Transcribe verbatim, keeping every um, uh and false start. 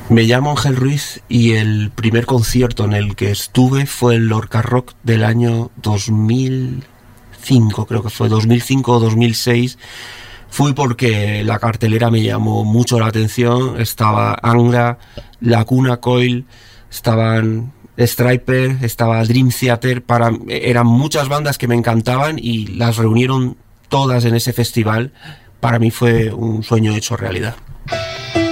Me llamo Ángel Ruiz y el primer concierto en el que estuve fue el Lorca Rock del año dos mil cinco, creo que fue dos mil cinco o dos mil seis. Fui porque la cartelera me llamó mucho la atención. Estaba Angra, Lacuna Coil, estaban Stryper, estaba Dream Theater. Para, eran muchas bandas que me encantaban y las reunieron todas en ese festival. Para mí fue un sueño hecho realidad.